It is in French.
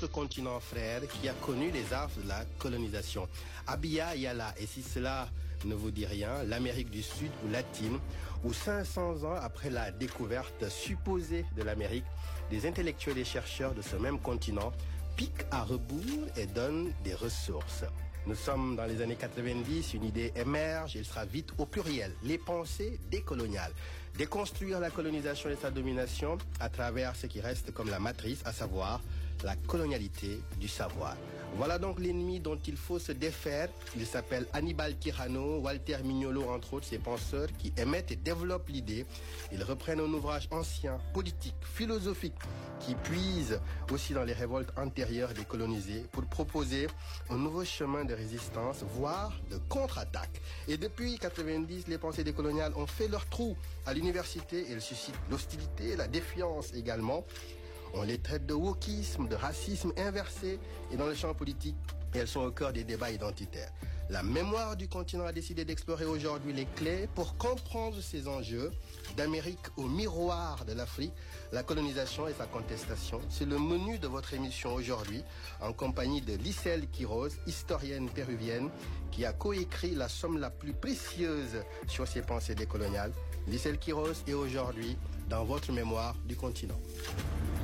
autre continent frère qui a connu les affres de la colonisation. Abya Yala, et si cela ne vous dit rien, l'Amérique du Sud ou latine, où 500 ans après la découverte supposée de l'Amérique, des intellectuels et chercheurs de ce même continent piquent à rebours et donnent des ressources. Nous sommes dans les années 90, une idée émerge, il sera vite au pluriel, les pensées décoloniales. Déconstruire la colonisation et sa domination à travers ce qui reste comme la matrice, à savoir la colonialité du savoir. Voilà donc l'ennemi dont il faut se défaire. Il s'appelle Hannibal Tirano, Walter Mignolo, entre autres, ces penseurs qui émettent et développent l'idée. Ils reprennent un ouvrage ancien, politique, philosophique, qui puise aussi dans les révoltes antérieures des colonisés pour proposer un nouveau chemin de résistance, voire de contre-attaque. Et depuis 90, les pensées décoloniales ont fait leur trou à l'université et elles suscitent l'hostilité, la défiance également. On les traite de wokisme, de racisme inversé et dans le champ politique, elles sont au cœur des débats identitaires. La mémoire du continent a décidé d'explorer aujourd'hui les clés pour comprendre ces enjeux d'Amérique au miroir de l'Afrique, la colonisation et sa contestation. C'est le menu de votre émission aujourd'hui, en compagnie de Lyselle Quiroz, historienne péruvienne, qui a coécrit la somme la plus précieuse sur ces pensées décoloniales. Lyselle Quiroz est aujourd'hui dans votre mémoire du continent.